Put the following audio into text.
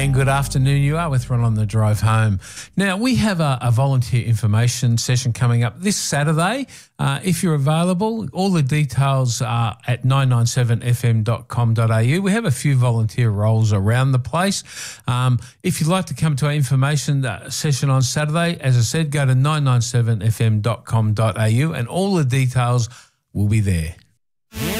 And good afternoon. You are with Ron on the drive home. Now, we have a volunteer information session coming up this Saturday. If you're available, all the details are at 997fm.com.au. We have a few volunteer roles around the place. If you'd like to come to our information session on Saturday, as I said, go to 997fm.com.au and all the details will be there.